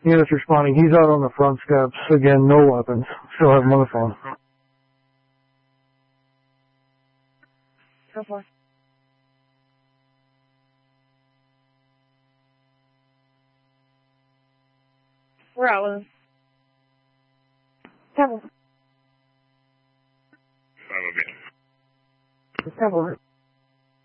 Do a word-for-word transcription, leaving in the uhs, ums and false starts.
Units responding. He's out on the front steps. Again, no weapons. Still have him on the phone. Go for it. We're out with him. Several. Five oh eight. Several.